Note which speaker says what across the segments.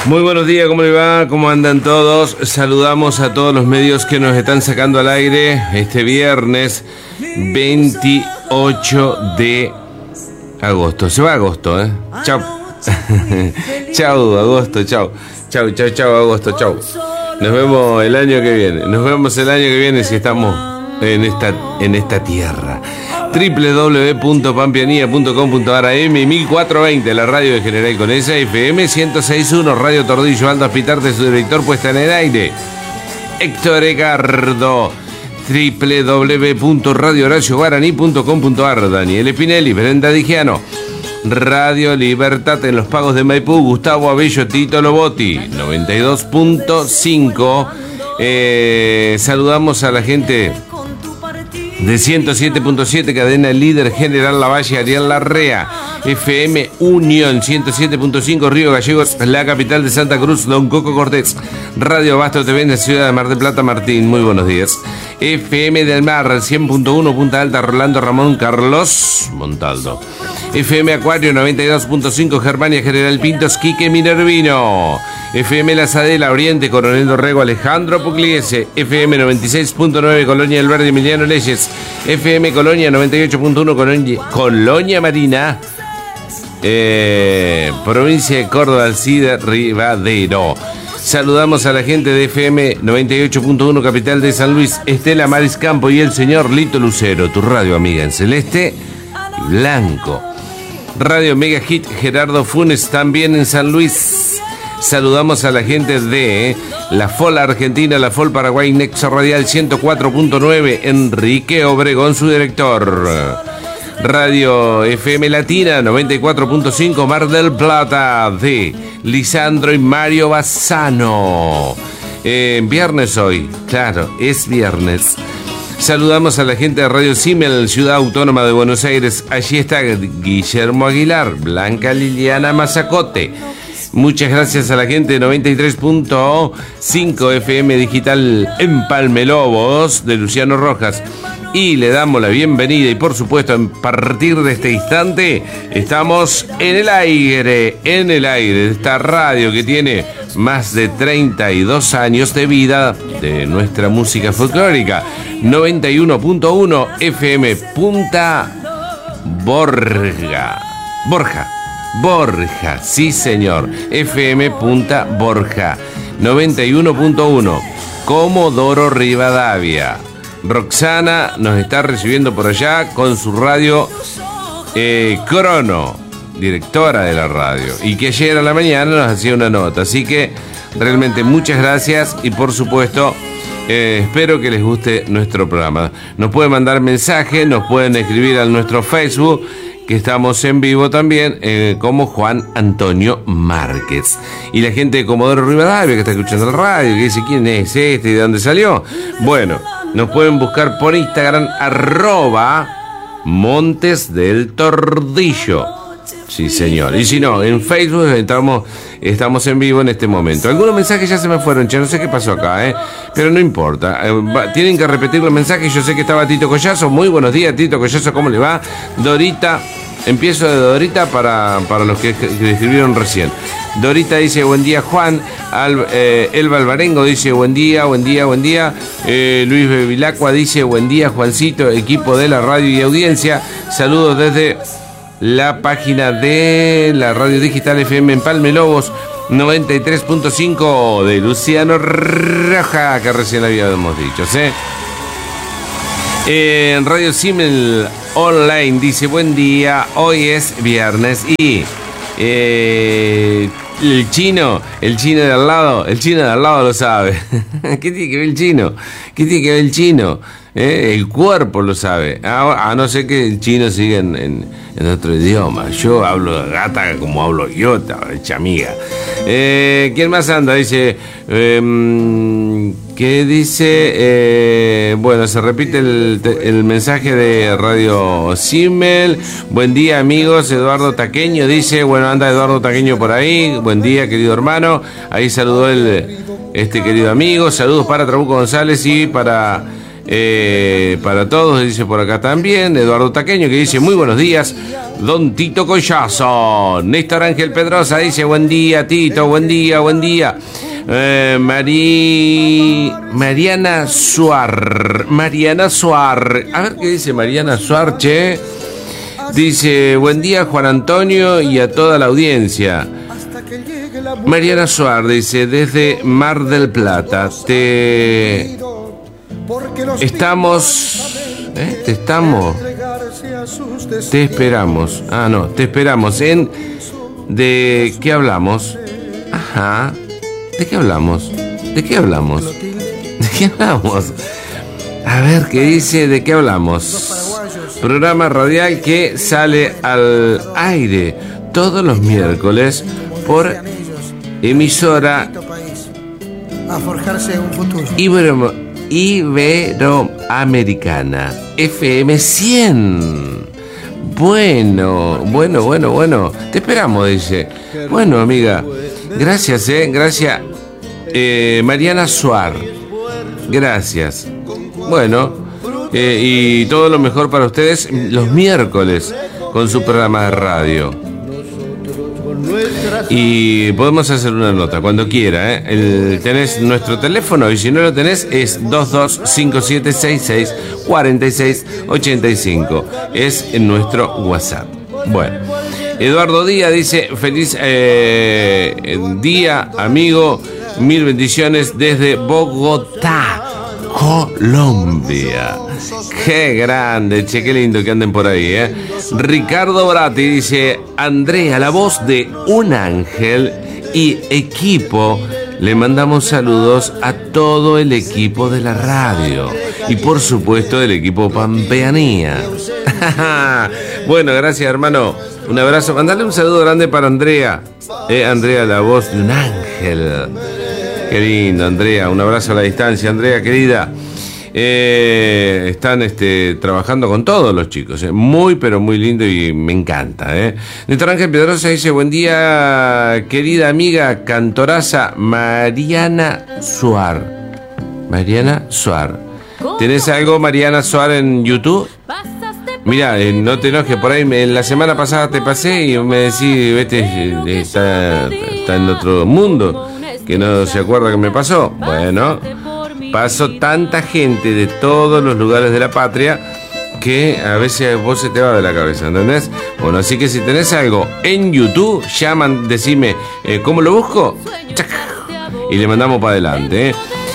Speaker 1: Muy buenos días, ¿cómo le va? ¿Cómo andan todos? Saludamos a todos los medios que nos están sacando al aire este viernes 28 de agosto. Se va agosto, ¿eh? Chau. Chau, agosto, chau. Chau, agosto, chau. Nos vemos el año que viene. Nos vemos el año que viene si estamos en esta tierra. www.pampianía.com.ar AM 1420, la radio de General Conesa, FM 106.1, Radio Tordillo, Aldo Aspitarte, su director, puesta en el aire Héctor Egardo. www.radiohoracioguaraní.com.ar, Daniel Espinelli, Brenda Digiano. Radio Libertad en los Pagos de Maipú, Gustavo Abello, Tito Lobotti, 92.5. Saludamos a la gente de 107.7, cadena líder General Lavalle, Ariel Larrea. FM Unión 107.5, Río Gallegos, la capital de Santa Cruz, Don Coco Cortés. Radio Abasto TV en la ciudad de Mar del Plata, Martín, muy buenos días. FM del Mar 100.1, Punta Alta, Rolando Ramón Carlos Montaldo. FM Acuario 92.5, Germania, General Pintos, Quique Minervino. FM La Sadela, Oriente, Coronel Dorrego, Alejandro Pugliese. FM 96.9, Colonia del Verde, Emiliano Leyes. FM Colonia 98.1, Colonia Marina, provincia de Córdoba, Alcide Rivadero. Saludamos a la gente de FM 98.1, capital de San Luis, Estela Maris Campo y el señor Lito Lucero, tu radio amiga en celeste y blanco. Radio Mega Hit Gerardo Funes, también en San Luis. Saludamos a la gente de la FOL Argentina, la FOL Paraguay, Nexo Radial 104.9, Enrique Obregón, su director. Radio FM Latina 94.5, Mar del Plata, de Lisandro y Mario Bassano. Viernes hoy, claro, es viernes. Saludamos a la gente de Radio Simmel, Ciudad Autónoma de Buenos Aires. Allí está Guillermo Aguilar, Blanca Liliana Mazacote. Muchas gracias a la gente de 93.5 FM Digital en Palmelobos, de Luciano Rojas. Y le damos la bienvenida y por supuesto a partir de este instante estamos en el aire de esta radio que tiene más de 32 años de vida de nuestra música folclórica. 91.1 FM Punta Borja, sí señor, FM Punta Borja, 91.1, Comodoro Rivadavia. Roxana nos está recibiendo por allá con su radio Crono, directora de la radio, y que ayer a la mañana nos hacía una nota, así que realmente muchas gracias y por supuesto espero que les guste nuestro programa. Nos pueden mandar mensajes, nos pueden escribir a nuestro Facebook, que estamos en vivo también, como Juan Antonio Márquez. Y la gente de Comodoro Rivadavia que está escuchando la radio, que dice quién es este y de dónde salió. Bueno, nos pueden buscar por Instagram, @Montes del Tordillo. Sí, señor. Y si no, en Facebook estamos en vivo en este momento. Algunos mensajes ya se me fueron, no sé qué pasó acá, pero no importa. Tienen que repetir los mensajes. Yo sé que estaba Tito Collazo. Muy buenos días, Tito Collazo, ¿cómo le va? Dorita, empiezo de Dorita para los que escribieron recién. Dorita dice, buen día, Juan. Elba Alvarengo dice, buen día. Luis Bevilacqua dice, buen día, Juancito, equipo de la radio y audiencia. Saludos desde la página de la radio digital FM en Palmelobos, 93.5 de Luciano Roja, que recién habíamos dicho, ¿sí? En Radio Simmel Online dice, buen día, hoy es viernes y el chino de al lado lo sabe. ¿Qué tiene que ver el chino? El cuerpo lo sabe. A no ser que el chino siga en otro idioma. Yo hablo de gata como hablo yo, hecha amiga. ¿Quién más anda? Dice, ¿qué dice? Bueno, se repite el mensaje de Radio Simmel. Buen día, amigos. Eduardo Taqueño dice, bueno, anda Eduardo Taqueño por ahí. Buen día, querido hermano. Ahí saludó querido amigo. Saludos para Trabuco González y para para todos, dice por acá también. Eduardo Taqueño que dice muy buenos días, don Tito Collazo. Néstor Ángel Pedrosa dice buen día, Tito, buen día, buen día. Mariana Suar. A ver qué dice Mariana Suar, che. Dice buen día Juan Antonio y a toda la audiencia. Mariana Suar dice desde Mar del Plata. Te esperamos. Te esperamos en ¿de qué hablamos? Ajá. ¿De qué hablamos? A ver qué dice, ¿de qué hablamos? Programa radial que sale al aire todos los miércoles por emisora Iberoamericana FM 100. Bueno. Te esperamos, dice. Bueno, amiga. Gracias, gracias. Mariana Suar. Gracias. Bueno, y todo lo mejor para ustedes los miércoles con su programa de radio. Y podemos hacer una nota cuando quiera, tenés nuestro teléfono y si no lo tenés es 2257664685. Es en nuestro WhatsApp. Bueno, Eduardo Díaz dice feliz día, amigo, mil bendiciones desde Bogotá, Colombia. Qué grande, che, qué lindo que anden por ahí, Ricardo Bratti dice Andrea, la voz de un ángel y equipo. Le mandamos saludos a todo el equipo de la radio y por supuesto del equipo Pampeanía. Bueno, gracias, hermano. Un abrazo. Mandale un saludo grande para Andrea. Andrea, la voz de un ángel. Qué lindo, Andrea. Un abrazo a la distancia, Andrea, querida. Están trabajando con todos los chicos. Muy, pero muy lindo y me encanta. Néstor Ángel Pedrosa dice: buen día, querida amiga cantoraza Mariana Suar. Mariana Suar. ¿Tenés algo, Mariana Suar, en YouTube? Mira, no te enojes, por ahí la semana pasada te pasé y me decís, vete, está en otro mundo, que no se acuerda que me pasó. Bueno, pasó tanta gente de todos los lugares de la patria que a veces vos se te va de la cabeza, ¿entendés? Bueno, así que si tenés algo en YouTube, llaman, decime, ¿cómo lo busco? ¡Chac! Y le mandamos para adelante,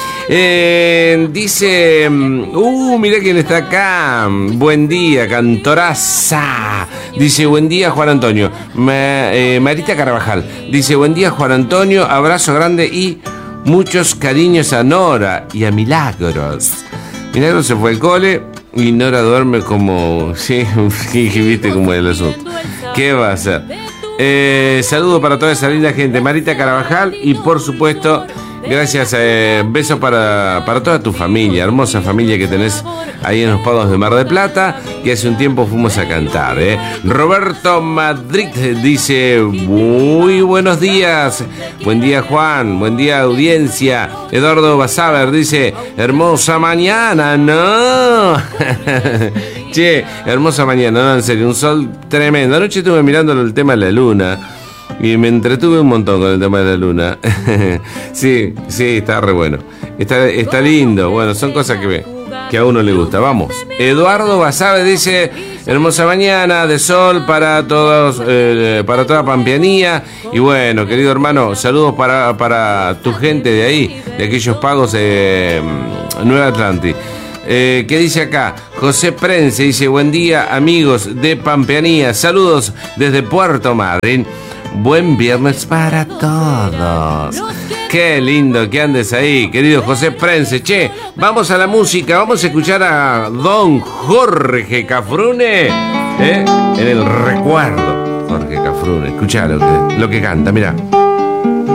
Speaker 1: dice, mira quién está acá. Buen día, cantoraza. Dice, buen día, Juan Antonio. Marita Carvajal dice, buen día, Juan Antonio. Abrazo grande y muchos cariños a Nora y a Milagros. Milagros se fue al cole y Nora duerme como, sí, viste cómo es el asunto. ¿Qué va a hacer? Saludo para toda esa linda gente. Marita Carvajal y por supuesto, gracias, besos para toda tu familia, hermosa familia que tenés ahí en los Pagos de Mar del Plata, que hace un tiempo fuimos a cantar, Roberto Madrid dice, muy buenos días, buen día Juan, buen día audiencia. Eduardo Basaber dice, hermosa mañana, no. Che, hermosa mañana, no, en serio, un sol tremendo. Anoche estuve mirando el tema de la luna y me entretuve un montón con el tema de la luna. Sí, está re bueno. Está lindo. Bueno, son cosas que a uno le gusta. Vamos. Eduardo Basabe dice, hermosa mañana de sol para todos, para toda Pampeanía. Y bueno, querido hermano, saludos para tu gente de ahí, de aquellos Pagos Nueva Atlantic. ¿Qué dice acá? José Prense dice, buen día amigos de Pampeanía. Saludos desde Puerto Madryn. Buen viernes para todos. Qué lindo que andes ahí, querido José Prense. Che, vamos a la música. Vamos a escuchar a don Jorge Cafrune, en el recuerdo. Jorge Cafrune, escuchá lo que canta, mirá.